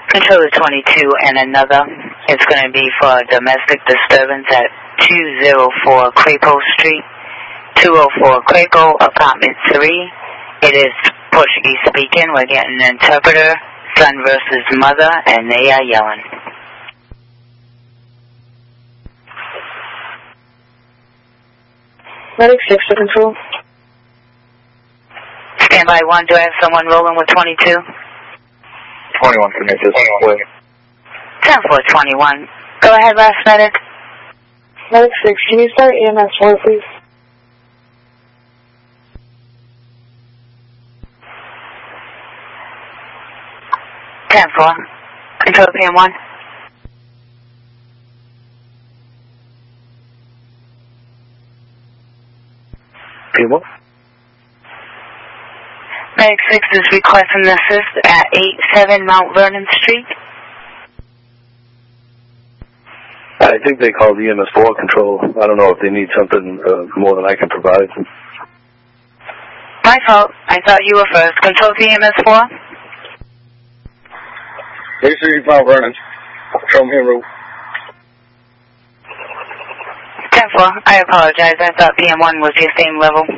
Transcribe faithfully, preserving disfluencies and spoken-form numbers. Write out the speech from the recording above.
Controller twenty-two and another. It's going to be for domestic disturbance at two oh four Crapo Street, two oh four Crapo, apartment three. It is Portuguese speaking. We're getting an interpreter, son versus mother, and they are yelling. Medic six to control. Standby one, do I have someone rolling with twenty-two? twenty-one, connect this way. ten four twenty-one. Go ahead, last medic. Medic six, can you start E M S four, please? ten four. Control P M one. P M one? Medic six is requesting assist at eight seven Mount Vernon Street. I think they called E M S four control. I don't know if they need something uh, more than I can provide. My fault. I thought you were first. Control to E M S four. eight three Mount Vernon. Show me a route. ten four. I apologize. I thought P M one was your same level.